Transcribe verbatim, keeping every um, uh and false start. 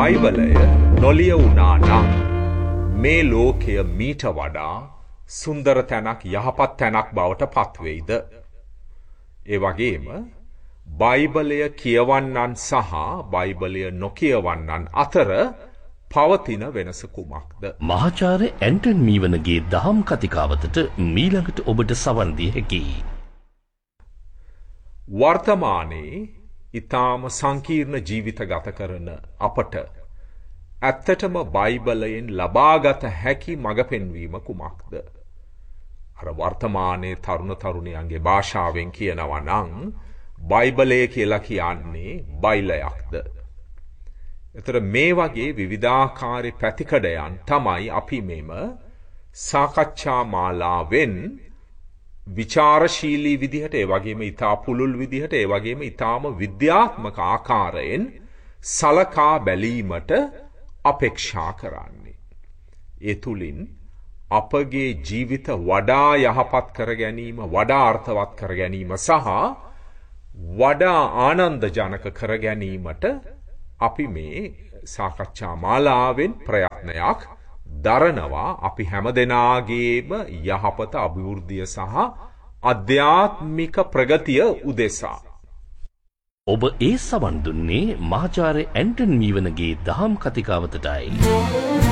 බයිබලය නොලියවුණා නම් මේ ලෝකය මීට වඩා සුන්දර තැනක් යහපත් තැනක් බවට පත්වෙයිද? ඒ වගේම බයිබලය කියවන්නන් සහ බයිබලය නොකියවන්නන් අතර පවතින වෙනස කුමක්ද? මහාචාර්ය ඇන්ටන් මීවනගේ දහම් කතිකාවතට මීළඟට ඔබට සවන් දිය හැකියි. වර්තමානයේ ඊටාම සංකීර්ණ ජීවිත ගත කරන අපට ඇත්තටම බයිබලයෙන් ලබාගත හැකි මඟ පෙන්වීම කුමක්ද? අර වර්තමානයේ තරුණ තරුණියන්ගේ භාෂාවෙන් කියනවා නම් බයිබලය කියලා කියන්නේ බයිලයක්ද? එතර මේ වගේ විවිධාකාරී ප්‍රතිකඩයන් තමයි අපි මෙම සාකච්ඡා මාලාවෙන් විචාරශීලී විදිහට, ඒ වගේම ඊටා පුළුල් විදිහට, ඒ වගේම ඊටාම විද්‍යාත්මක ආකාරයෙන් සලකා බැලීමට අපේක්ෂා කරන්නේ. ඒ තුලින් අපගේ ජීවිත වඩා යහපත් කර ගැනීම, වඩා අර්ථවත් කර ගැනීම සහ වඩා ආනන්දජනක කර ගැනීමට අපි මේ සාකච්ඡා මාලාවෙන් ප්‍රයත්නයක් දරනවා. අපි හැමදෙනාගේම යහපත, අභිවෘද්ධිය සහ අධ්‍යාත්මික ප්‍රගතිය උදෙසා. ඔබ ඒ සවන් දුන්නේ මහාචාර්ය ඇන්ටන් මීවනගේ දහම් කතිකාවතටයි.